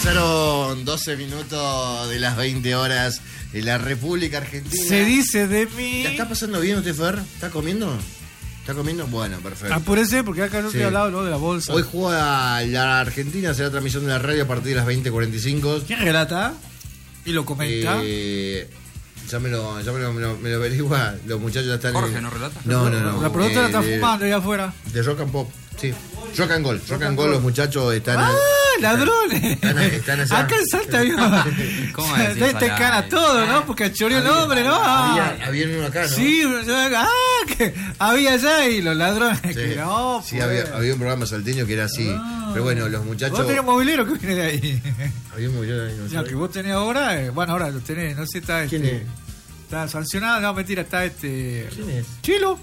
Pasaron 12 minutos de las 20 horas en la República Argentina. Se dice de mí. ¿La está pasando bien usted, Fer? ¿Está comiendo? ¿Está comiendo? Bueno, perfecto. Apúrese porque acá no te he hablado, ¿no? De la bolsa. Hoy juega la Argentina, será transmisión de la radio a partir de las 20:45. ¿Quién relata? ¿Y lo comenta? Ya me lo averigua. Los muchachos ya están. Jorge, ¿no relata? No. La productora está fumando ahí afuera. De Rock and Pop, sí. Rock and Gold, los muchachos están. ¡Ah, ladrones! Están allá. Acá en Salta, vio. ¿Cómo es? Te cara todo, ¿no? Porque choreó el nombre, ¿no? Había uno acá, ¿no? Sí, que había allá y los ladrones. Sí, que no, sí, había un programa salteño que era así. Pero bueno, los muchachos. Vos tenés un movilero que viene de ahí. Había un movilero ahí, No, que vos tenés ahora, bueno, ahora lo tenés, no sé, está ¿Quién es? Está sancionado, no, mentira, está ¿Quién es? Chilo.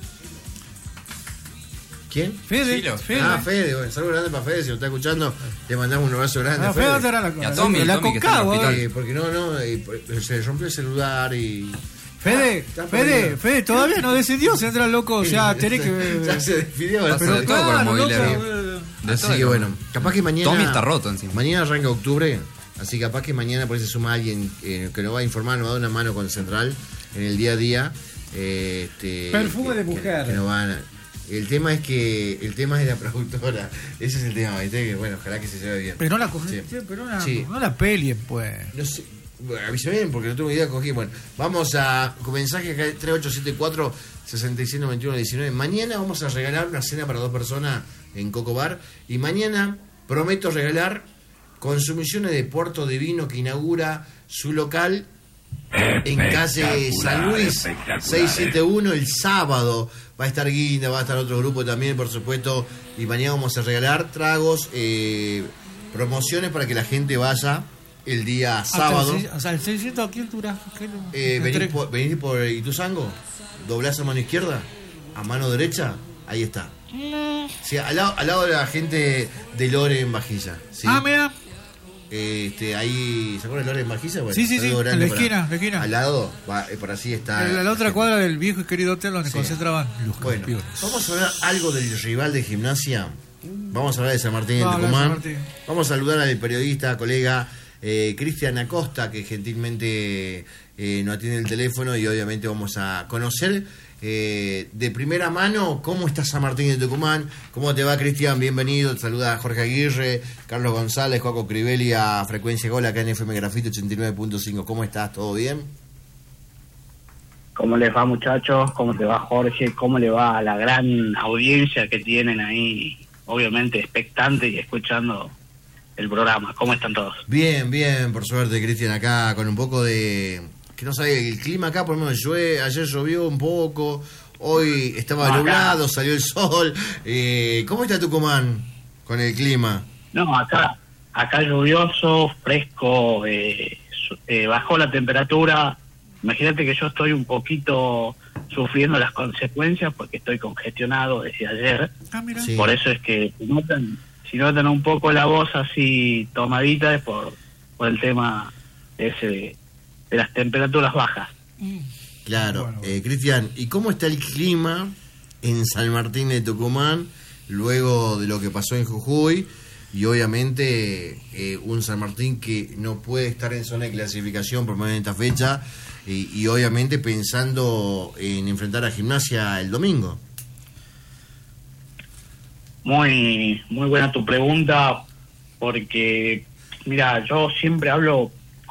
¿Quién? Fede. Fede, bueno, saludos grande para Fede, si lo está escuchando, le mandamos un abrazo grande. Fede, ¿dónde era Y a Tommy, la que está en el Concagua? hospital. Porque se rompió el celular y... Fede, todavía no decidió si entra loco, ya tenés que... Ya se despidió. Pasa de todo con el mobiliario. De Así todo. que bueno, capaz que mañana... Tommy está roto encima. Mañana arranca octubre, así que capaz que mañana por ahí se suma alguien que nos va a informar, nos va a dar una mano con Central en el día a día. Perfume de mujer. Que nos van a... El tema es la productora. Ese es el tema, ¿viste? Que bueno, ojalá que se lleve bien. Pero no la cogí, Sí. no la pelien, pues. No sé, bueno, avísame bien porque no tengo idea, cogí. Bueno, vamos a con mensaje acá 3874-6691-19. Mañana vamos a regalar una cena para 2 personas en Coco Bar. Y mañana prometo regalar consumiciones de Puerto de Vino que inaugura su local en calle San Luis 671 el sábado. Va a estar Guinda, va a estar otro grupo también, por supuesto. Y mañana vamos a regalar tragos, promociones para que la gente vaya el día sábado. Hasta el 600 aquí altura. Venís por Ituzaingo, doblás a mano izquierda, a mano derecha, ahí está. Sí, al lado de la gente de Lore en Vajilla. ¿Sí? Mira. Ahí, ¿se acuerdan de Lore en Vajilla? Bueno, Sí, en la esquina. Al lado, por así está. En la otra cuadra del viejo y querido hotel donde concentraban los Bueno, campeones. vamos a hablar algo del rival de Gimnasia. Vamos a hablar de San Martín de Tucumán. Vamos a saludar al periodista, colega Cristian Acosta, que gentilmente nos atiende el teléfono, y obviamente vamos a conocer de primera mano cómo está San Martín de Tucumán. ¿Cómo te va, Cristian? Bienvenido. Te saluda Jorge Aguirre, Carlos González, Joaco Crivelli a Frecuencia Gol acá en FM Grafito 89.5. ¿Cómo estás? ¿Todo bien? ¿Cómo les va, muchachos? ¿Cómo te va, Jorge? ¿Cómo le va a la gran audiencia que tienen ahí, obviamente expectante y escuchando el programa? ¿Cómo están todos? Bien, por suerte, Cristian, acá con un poco de... que no sabe, el clima acá, por lo menos ayer llovió un poco, hoy estaba nublado, salió el sol. ¿Cómo está Tucumán con el clima? No, acá lluvioso, fresco, bajó la temperatura. Imagínate que yo estoy un poquito sufriendo las consecuencias porque estoy congestionado desde ayer. Mira. Sí. Por eso es que si notan un poco la voz así tomadita es por el tema ese de las temperaturas bajas. Claro, Bueno. Cristian, ¿y cómo está el clima en San Martín de Tucumán luego de lo que pasó en Jujuy? Y obviamente un San Martín que no puede estar en zona de clasificación por medio de esta fecha, y obviamente pensando en enfrentar a Gimnasia el domingo. Muy buena tu pregunta, porque mira, yo siempre hablo